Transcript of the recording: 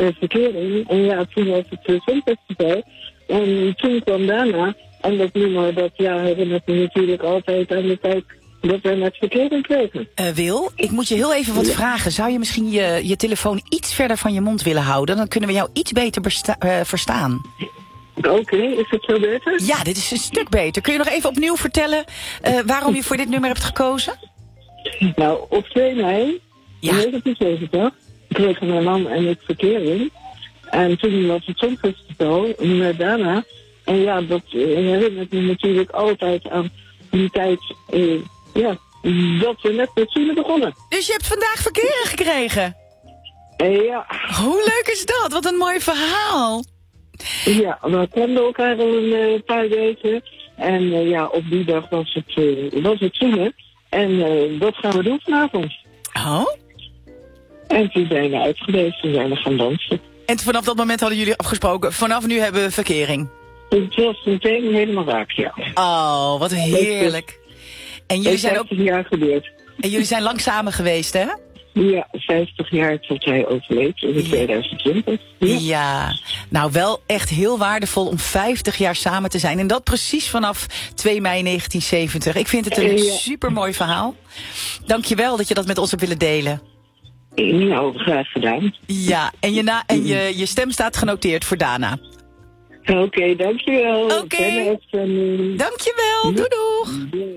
verkering. En ja, toen was het Songfestival. En toen kwam daarna, en dat nummer, dat herinnert me natuurlijk altijd aan de tijd dat wij met verkering kregen. Wil, ik moet je heel even wat vragen. Zou je misschien je telefoon iets verder van je mond willen houden? Dan kunnen we jou iets beter verstaan. Oké, is het zo beter? Ja, dit is een stuk beter. Kun je nog even opnieuw vertellen waarom je voor dit nummer hebt gekozen? Nou, op 2 mei 1970 kregen mijn man en ik verkering. En toen was het Songfestival met Dana. En ja, dat herinnert me natuurlijk altijd aan die tijd, dat we net met zoenen begonnen. Dus je hebt vandaag verkering gekregen? Ja. Hoe leuk is dat? Wat een mooi verhaal. Ja, we kenden elkaar al een paar weken. En op die dag was het zoenen. En dat gaan we doen vanavond. Oh? En toen zijn we uit geweest en zijn we gaan dansen. En vanaf dat moment hadden jullie afgesproken, vanaf nu hebben we verkering? Het was meteen helemaal raak, ja. Oh, wat heerlijk. En jullie zijn ook 50 jaar gebeurd. En jullie zijn lang samen geweest, hè? Ja, 50 jaar tot hij overleed in 2020. Ja, nou wel echt heel waardevol om 50 jaar samen te zijn. En dat precies vanaf 2 mei 1970. Ik vind het een supermooi verhaal. Dank je wel dat je dat met ons hebt willen delen. Nou, graag gedaan. Ja, en je stem staat genoteerd voor Dana. Oké, dankjewel. Oké. Dankjewel. Doei doeg.